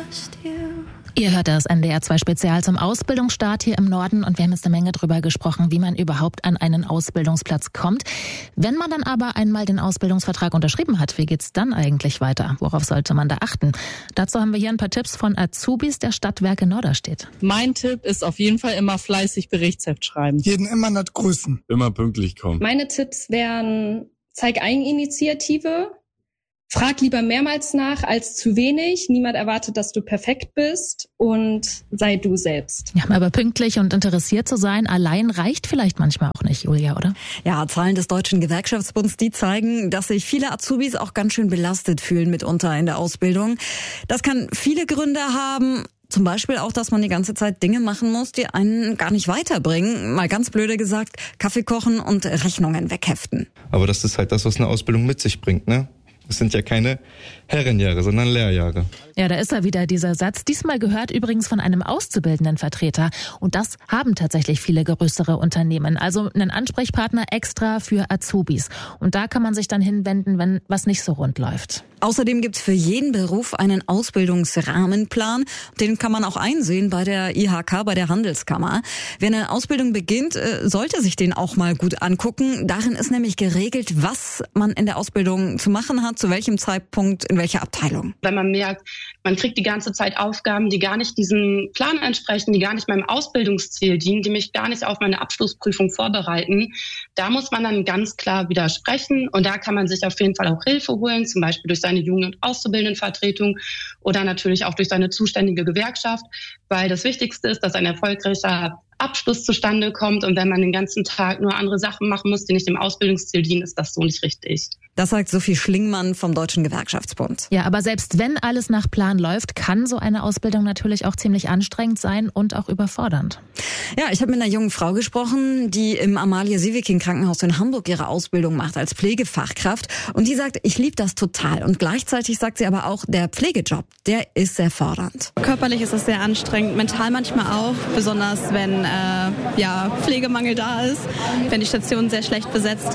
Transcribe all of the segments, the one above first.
Ihr hört das NDR 2 Spezial zum Ausbildungsstart hier im Norden und wir haben jetzt eine Menge drüber gesprochen, wie man überhaupt an einen Ausbildungsplatz kommt. Wenn man dann aber einmal den Ausbildungsvertrag unterschrieben hat, wie geht's dann eigentlich weiter? Worauf sollte man da achten? Dazu haben wir hier ein paar Tipps von Azubis der Stadtwerke Norderstedt. Mein Tipp ist auf jeden Fall immer fleißig Berichtsheft schreiben. Jeden immer nicht grüßen. Immer pünktlich kommen. Meine Tipps wären, zeig Eigeninitiative. Frag lieber mehrmals nach als zu wenig. Niemand erwartet, dass du perfekt bist und sei du selbst. Ja, aber pünktlich und interessiert zu sein, allein reicht vielleicht manchmal auch nicht, Julia, oder? Ja, Zahlen des Deutschen Gewerkschaftsbunds, die zeigen, dass sich viele Azubis auch ganz schön belastet fühlen mitunter in der Ausbildung. Das kann viele Gründe haben. Zum Beispiel auch, dass man die ganze Zeit Dinge machen muss, die einen gar nicht weiterbringen. Mal ganz blöde gesagt, Kaffee kochen und Rechnungen wegheften. Aber das ist halt das, was eine Ausbildung mit sich bringt, ne? Es sind ja keine Herrenjahre, sondern Lehrjahre. Ja, da ist er wieder, dieser Satz. Diesmal gehört übrigens von einem auszubildenden Vertreter. Und das haben tatsächlich viele größere Unternehmen. Also einen Ansprechpartner extra für Azubis. Und da kann man sich dann hinwenden, wenn was nicht so rund läuft. Außerdem gibt's für jeden Beruf einen Ausbildungsrahmenplan. Den kann man auch einsehen bei der IHK, bei der Handelskammer. Wer eine Ausbildung beginnt, sollte sich den auch mal gut angucken. Darin ist nämlich geregelt, was man in der Ausbildung zu machen hat, zu welchem Zeitpunkt, in welcher Abteilung. Wenn man merkt, man kriegt die ganze Zeit Aufgaben, die gar nicht diesem Plan entsprechen, die gar nicht meinem Ausbildungsziel dienen, die mich gar nicht auf meine Abschlussprüfung vorbereiten, da muss man dann ganz klar widersprechen. Und da kann man sich auf jeden Fall auch Hilfe holen, zum Beispiel durch seine Jugend- und Auszubildendenvertretung oder natürlich auch durch seine zuständige Gewerkschaft, weil das Wichtigste ist, dass ein erfolgreicher Abschluss zustande kommt. Und wenn man den ganzen Tag nur andere Sachen machen muss, die nicht dem Ausbildungsziel dienen, ist das so nicht richtig. Das sagt Sophie Schlingmann vom Deutschen Gewerkschaftsbund. Ja, aber selbst wenn alles nach Plan läuft, kann so eine Ausbildung natürlich auch ziemlich anstrengend sein und auch überfordernd. Ja, ich habe mit einer jungen Frau gesprochen, die im Amalie-Sieveking-Krankenhaus in Hamburg ihre Ausbildung macht als Pflegefachkraft. Und die sagt, ich liebe das total. Und gleichzeitig sagt sie aber auch, der Pflegejob, der ist sehr fordernd. Körperlich ist es sehr anstrengend, mental manchmal auch, besonders wenn Pflegemangel da ist. Wenn die Station sehr schlecht besetzt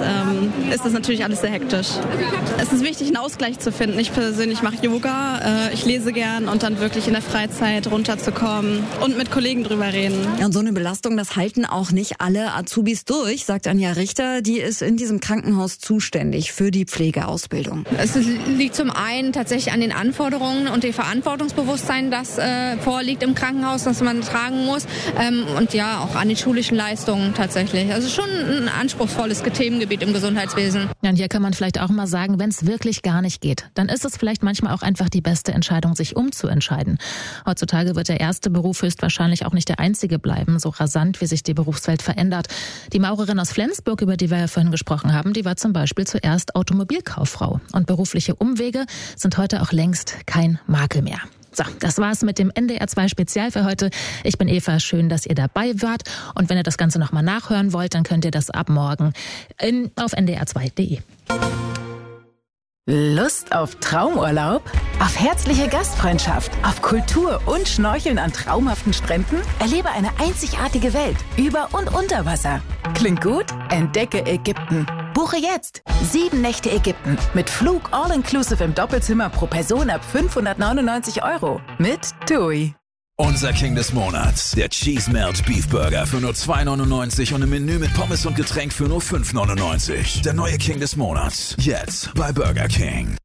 ist das natürlich alles sehr hektisch. Es ist wichtig, einen Ausgleich zu finden. Ich persönlich mache Yoga, ich lese gern und dann wirklich in der Freizeit runterzukommen und mit Kollegen drüber reden. Ja, und so eine Belastung, das halten auch nicht alle Azubis durch, sagt Anja Richter. Die ist in diesem Krankenhaus zuständig für die Pflegeausbildung. Es liegt zum einen tatsächlich an den Anforderungen und dem Verantwortungsbewusstsein, das vorliegt im Krankenhaus, das man tragen muss. Und ja, auch an den schulischen Leistungen tatsächlich. Also schon ein anspruchsvolles Themengebiet im Gesundheitswesen. Ja, und hier kann man vielleicht auch mal sagen, wenn es wirklich gar nicht geht, dann ist es vielleicht manchmal auch einfach die beste Entscheidung, sich umzuentscheiden. Heutzutage wird der erste Beruf höchstwahrscheinlich auch nicht der einzige bleiben, so rasant, wie sich die Berufswelt verändert. Die Maurerin aus Flensburg, über die wir ja vorhin gesprochen haben, die war zum Beispiel zuerst Automobilkauffrau. Und berufliche Umwege sind heute auch längst kein Makel mehr. So, das war's mit dem NDR 2 Spezial für heute. Ich bin Eva, schön, dass ihr dabei wart. Und wenn ihr das Ganze nochmal nachhören wollt, dann könnt ihr das ab morgen auf ndr2.de. Lust auf Traumurlaub? Auf herzliche Gastfreundschaft? Auf Kultur und Schnorcheln an traumhaften Stränden? Erlebe eine einzigartige Welt über und unter Wasser. Klingt gut? Entdecke Ägypten. Buche jetzt 7 Nächte Ägypten mit Flug all-inclusive im Doppelzimmer pro Person ab 599 € mit TUI. Unser King des Monats, der Cheese Melt Beef Burger für nur 2,99 € und im Menü mit Pommes und Getränk für nur 5,99 €. Der neue King des Monats, jetzt bei Burger King.